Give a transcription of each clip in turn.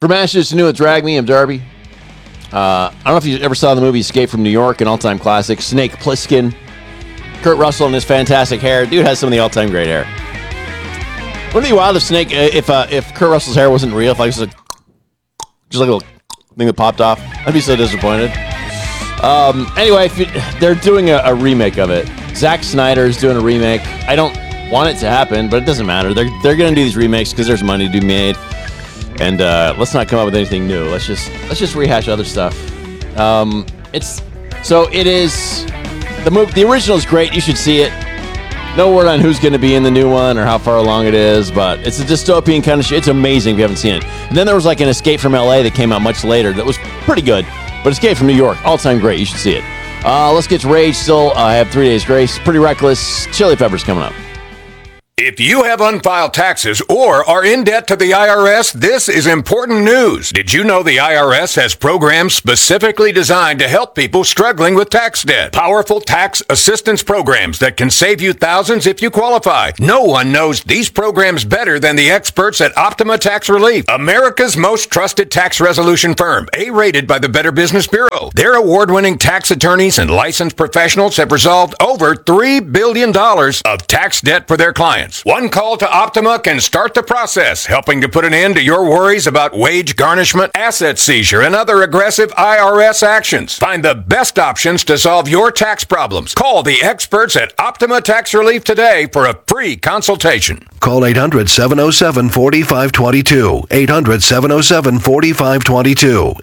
From Ashes to New at Drag Me, I'm Darby. I don't know if you ever saw the movie Escape from New York, an all-time classic. Snake Plissken, Kurt Russell and his fantastic hair. Dude has some of the all-time great hair. Wouldn't it be wild if Snake, if Kurt Russell's hair wasn't real, if I was just like a little thing that popped off? I'd be so disappointed. Anyway, they're doing a remake of it. Zack Snyder is doing a remake. I don't want it to happen, but it doesn't matter. They're going to do these remakes because there's money to be made. And let's not come up with anything new. Let's just rehash other stuff. It is the original is great. You should see it. No word on who's going to be in the new one or how far along it is, but it's a dystopian kind of shit. It's amazing if you haven't seen it. And then there was like an Escape from LA that came out much later that was pretty good. But Escape from New York, all time great. You should see it. Let's get to Rage. Still, I have 3 days grace. Pretty reckless. Chili Peppers coming up. If you have unfiled taxes or are in debt to the IRS, this is important news. Did you know the IRS has programs specifically designed to help people struggling with tax debt? Powerful tax assistance programs that can save you thousands if you qualify. No one knows these programs better than the experts at Optima Tax Relief, America's most trusted tax resolution firm, A-rated by the Better Business Bureau. Their award-winning tax attorneys and licensed professionals have resolved over $3 billion of tax debt for their clients. One call to Optima can start the process, helping to put an end to your worries about wage garnishment, asset seizure, and other aggressive IRS actions. Find the best options to solve your tax problems. Call the experts at Optima Tax Relief today for a free consultation. Call 800-707-4522. 800-707-4522.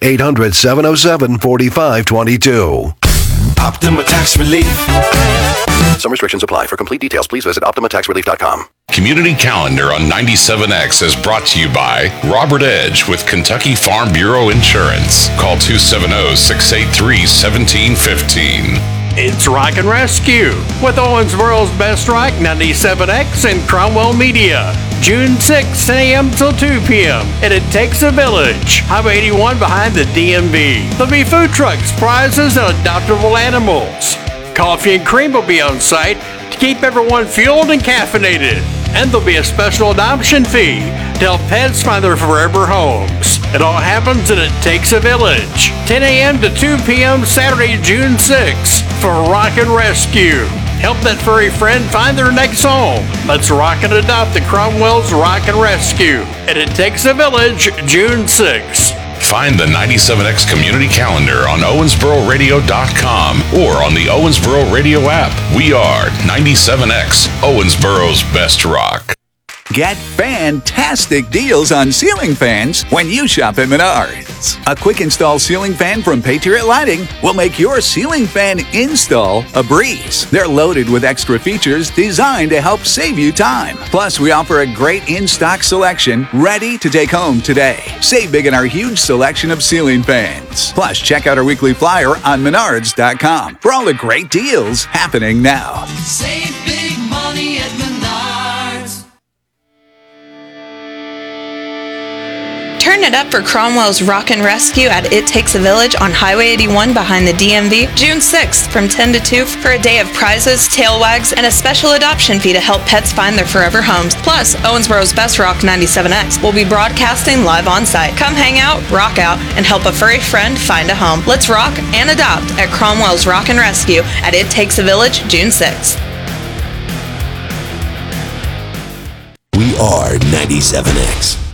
800-707-4522. Optima Tax Relief. Some restrictions apply. For complete details, please visit OptimaTaxRelief.com. Community Calendar on 97X is brought to you by Robert Edge with Kentucky Farm Bureau Insurance. Call 270-683-1715. It's Rock and Rescue with Owensboro's Best Rock, 97X, and Cromwell Media. June 6, 10 a.m. till 2 p.m. And it takes a village. Highway 81 behind the DMV. There'll be food trucks, prizes, and adoptable animals. Coffee and cream will be on site to keep everyone fueled and caffeinated. And there'll be a special adoption fee to help pets find their forever homes. It all happens and it takes a village. 10 a.m. to 2 p.m. Saturday, June 6th for Rock and Rescue. Help that furry friend find their next home. Let's rock and adopt the Cromwell's Rock and Rescue. And it takes a village, June 6th. Find the 97X Community Calendar on OwensboroRadio.com or on the Owensboro Radio app. We are 97X, Owensboro's Best Rock. Get fantastic deals on ceiling fans when you shop at Menards. A quick install ceiling fan from Patriot Lighting will make your ceiling fan install a breeze. They're loaded with extra features designed to help save you time. Plus, we offer a great in-stock selection ready to take home today. Save big in our huge selection of ceiling fans. Plus, check out our weekly flyer on Menards.com for all the great deals happening now. Save big money at Menards. Turn it up for Cromwell's Rock and Rescue at It Takes a Village on Highway 81 behind the DMV, June 6th from 10 to 2 for a day of prizes, tail wags, and a special adoption fee to help pets find their forever homes. Plus, Owensboro's Best Rock 97X will be broadcasting live on site. Come hang out, rock out, and help a furry friend find a home. Let's rock and adopt at Cromwell's Rock and Rescue at It Takes a Village, June 6th. We are 97X.